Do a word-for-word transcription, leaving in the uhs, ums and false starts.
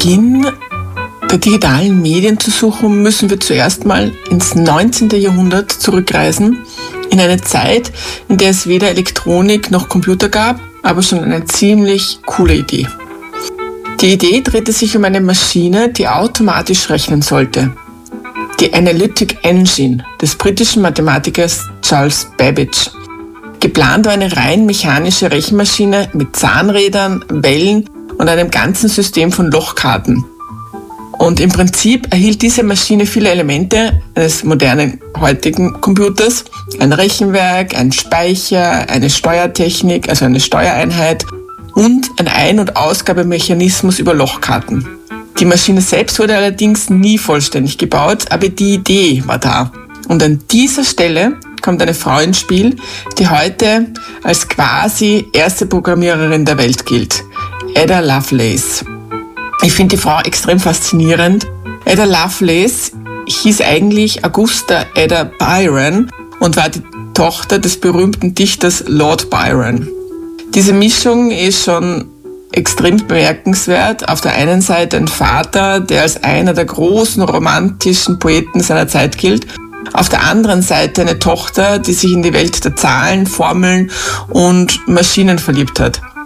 Beginn der digitalen Medien zu suchen, müssen wir zuerst mal ins neunzehnten Jahrhundert zurückreisen, in eine Zeit, in der es weder Elektronik noch Computer gab, aber schon eine ziemlich coole Idee. Die Idee drehte sich um eine Maschine, die automatisch rechnen sollte. Die Analytic Engine des britischen Mathematikers Charles Babbage. Geplant war eine rein mechanische Rechenmaschine mit Zahnrädern, Wellen und einem ganzen System von Lochkarten. Und im Prinzip erhielt diese Maschine viele Elemente eines modernen heutigen Computers. Ein Rechenwerk, ein Speicher, eine Steuertechnik, also eine Steuereinheit und ein Ein- und Ausgabemechanismus über Lochkarten. Die Maschine selbst wurde allerdings nie vollständig gebaut, aber die Idee war da. Und an dieser Stelle kommt eine Frau ins Spiel, die heute als quasi erste Programmiererin der Welt gilt. Ada Lovelace. Ich finde die Frau extrem faszinierend. Ada Lovelace hieß eigentlich Augusta Ada Byron und war die Tochter des berühmten Dichters Lord Byron. Diese Mischung ist schon extrem bemerkenswert. Auf der einen Seite ein Vater, der als einer der großen romantischen Poeten seiner Zeit gilt. Auf der anderen Seite eine Tochter, die sich in die Welt der Zahlen, Formeln und Maschinen verliebt hat.